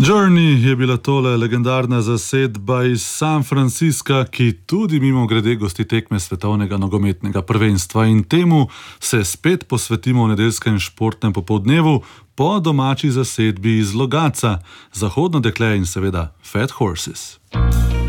Journey je bila tole legendarna zasedba iz San Francisca, ki tudi mimogrede gosti tekme svetovnega nogometnega prvenstva, in temu se spet posvetimo v nedeljskem športnem popoldnevu po domači zasedbi iz Logatca, Zahodno dekle in seveda Fat Horses.